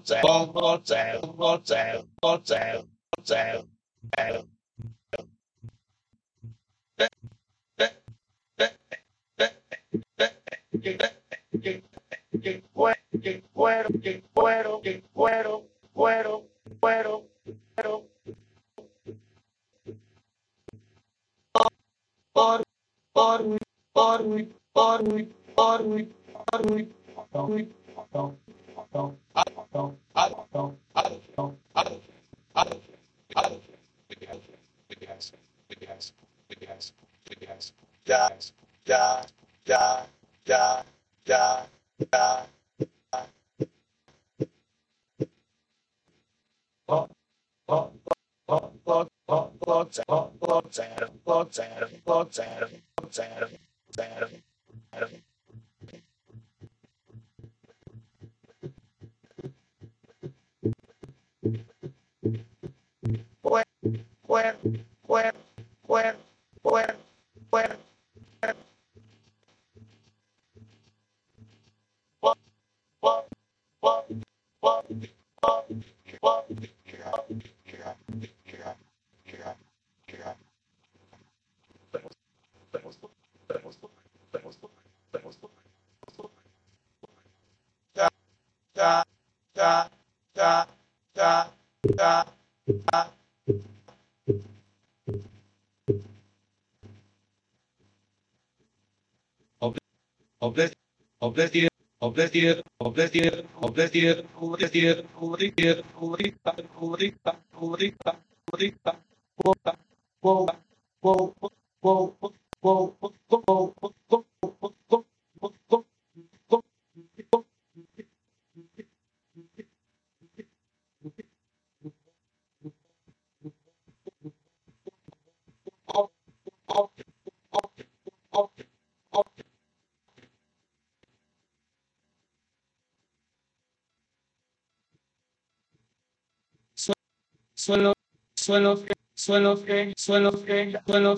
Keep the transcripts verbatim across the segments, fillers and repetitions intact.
Suelo, suelo, suelo, suelo, suelo, suelo,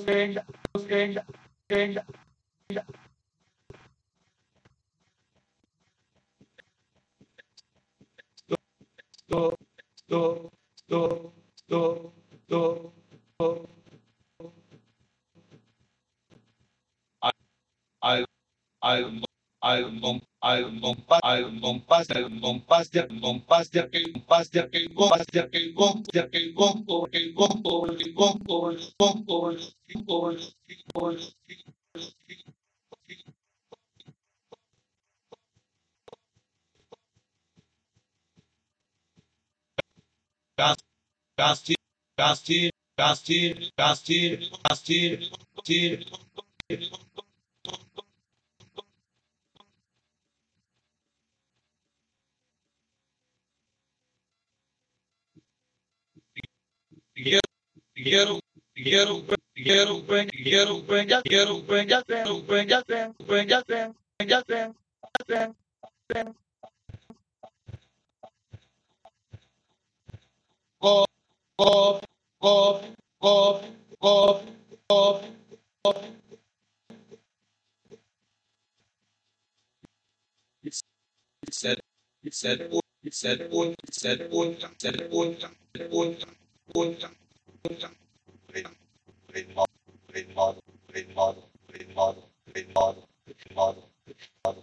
suelo, do, do, do, do, do, do. Al, al, al, mom, al, mompa, al, mompas, al, mompas de, mompas de aquel, mompas de aquel, mompas de aquel, mompas de aquel, mompo, el mompo, el mompo, el mompo, el mompo, el mompo, el gas, gastir, gastir, gastir, gastir, gastir, gastir, quiero, quiero, quiero, quiero, quiero, quiero, quiero, ya sé, ya sé, ya sé, ya sé, ya sé, go, go, go, go, go, go, It said, it said, it said, it said, it said, it said, it said,